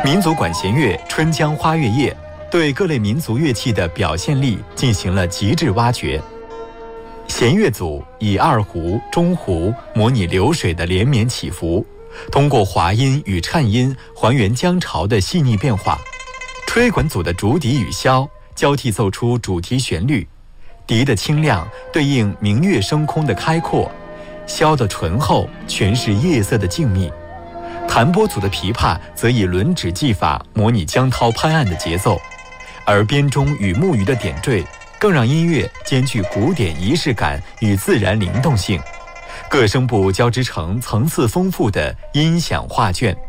民族管弦乐《春江花月夜》对各类民族乐器的表现力进行了极致挖掘。弦乐组以二胡、中胡模拟流水的连绵起伏，通过滑音与颤音还原江潮的细腻变化。吹管组的竹笛与箫交替奏出主题旋律，笛的清亮对应明月升空的开阔，箫的醇厚诠释夜色的静谧。弹拨组的琵琶则以轮指技法模拟江涛拍岸的节奏，而编钟与木鱼的点缀更让音乐兼具古典仪式感与自然灵动性，各声部交织成层次丰富的音响画卷。